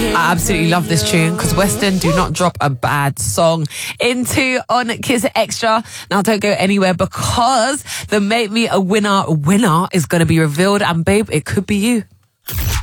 I absolutely love this tune because West End do not drop a bad song. Into on Kiss Extra. Now don't go anywhere because the Make Me a Winner is going to be revealed, and babe, it could be you.